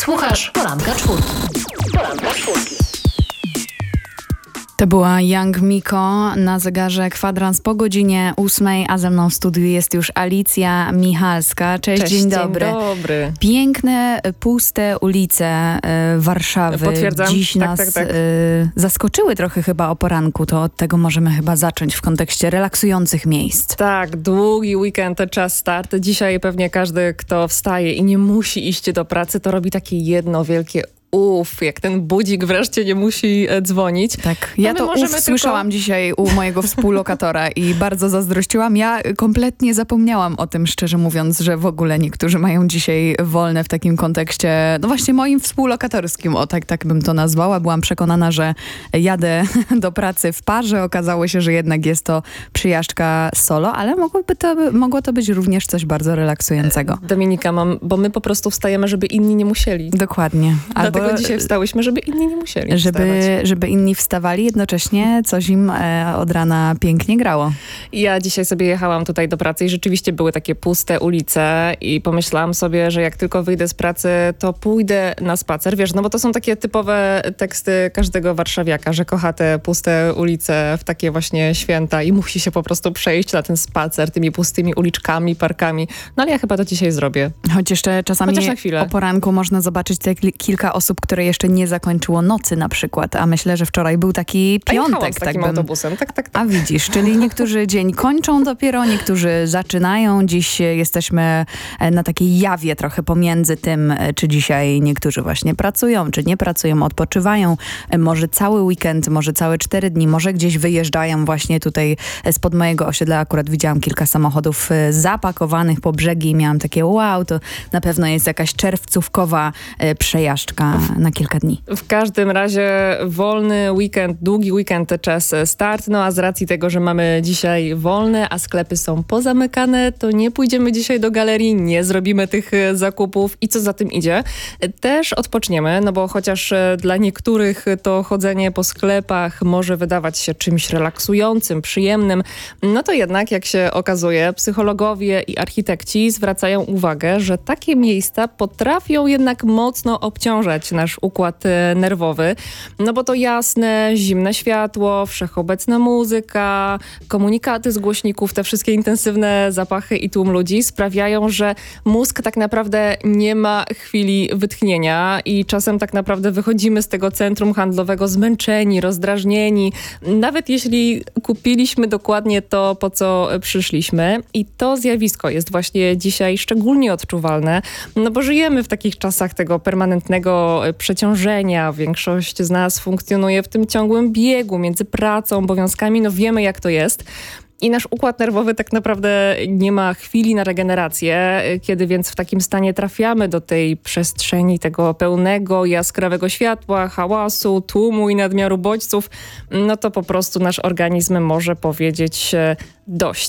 Słuchasz Poranka Czwórki. Poranka Czwórki. To była Young Miko, na zegarze kwadrans po godzinie 8, a ze mną w studiu jest już Alicja Michalska. Cześć, dzień dobry. Dzień dobry. Piękne, puste ulice Warszawy Potwierdzam. dziś nas zaskoczyły trochę chyba o poranku. To od tego możemy chyba zacząć w kontekście relaksujących miejsc. Tak, długi weekend, czas start. Dzisiaj pewnie każdy, kto wstaje i nie musi iść do pracy, to robi takie jedno wielkie jak ten budzik wreszcie nie musi dzwonić. Tak, ja to słyszałam dzisiaj u mojego współlokatora i bardzo zazdrościłam. Ja kompletnie zapomniałam o tym, szczerze mówiąc, że w ogóle niektórzy mają dzisiaj wolne w takim kontekście, no właśnie moim współlokatorskim, tak bym to nazwała. Byłam przekonana, że jadę do pracy w parze. Okazało się, że jednak jest to przyjażdżka solo, ale mogło to być również coś bardzo relaksującego. Dominika, bo my po prostu wstajemy, żeby inni nie musieli. Dokładnie. Dlatego dzisiaj wstałyśmy, żeby inni nie musieli żeby inni wstawali, jednocześnie coś im od rana pięknie grało. Ja dzisiaj sobie jechałam tutaj do pracy i rzeczywiście były takie puste ulice i pomyślałam sobie, że jak tylko wyjdę z pracy, to pójdę na spacer. Wiesz, no bo to są takie typowe teksty każdego warszawiaka, że kocha te puste ulice w takie właśnie święta i musi się po prostu przejść na ten spacer tymi pustymi uliczkami, parkami. No ale ja chyba to dzisiaj zrobię. Choć jeszcze czasami na chwilę. O poranku można zobaczyć te kilka osób, które jeszcze nie zakończyło nocy na przykład, a myślę, że wczoraj był taki piątek. Z takim autobusem. Tak. A widzisz, czyli niektórzy dzień kończą dopiero, niektórzy zaczynają. Dziś jesteśmy na takiej jawie trochę pomiędzy tym, czy dzisiaj niektórzy właśnie pracują, czy nie pracują, odpoczywają. Może cały weekend, może całe 4 dni, może gdzieś wyjeżdżają właśnie tutaj spod mojego osiedla. Akurat widziałam kilka samochodów zapakowanych po brzegi i miałam takie wow, to na pewno jest jakaś czerwcówkowa przejażdżka na kilka dni. W każdym razie wolny weekend, długi weekend, czas start. No a z racji tego, że mamy dzisiaj wolne, a sklepy są pozamykane, to nie pójdziemy dzisiaj do galerii, nie zrobimy tych zakupów i co za tym idzie, też odpoczniemy, no bo chociaż dla niektórych to chodzenie po sklepach może wydawać się czymś relaksującym, przyjemnym, no to jednak, jak się okazuje, psychologowie i architekci zwracają uwagę, że takie miejsca potrafią jednak mocno obciążać nasz układ nerwowy, no bo to jasne, zimne światło, wszechobecna muzyka, komunikaty z głośników, te wszystkie intensywne zapachy i tłum ludzi sprawiają, że mózg tak naprawdę nie ma chwili wytchnienia i czasem tak naprawdę wychodzimy z tego centrum handlowego zmęczeni, rozdrażnieni, nawet jeśli kupiliśmy dokładnie to, po co przyszliśmy. I to zjawisko jest właśnie dzisiaj szczególnie odczuwalne, no bo żyjemy w takich czasach tego permanentnego przeciążenia. Większość z nas funkcjonuje w tym ciągłym biegu między pracą, obowiązkami. No wiemy, jak to jest. I nasz układ nerwowy tak naprawdę nie ma chwili na regenerację. Kiedy więc w takim stanie trafiamy do tej przestrzeni tego pełnego, jaskrawego światła, hałasu, tłumu i nadmiaru bodźców, no to po prostu nasz organizm może powiedzieć dość.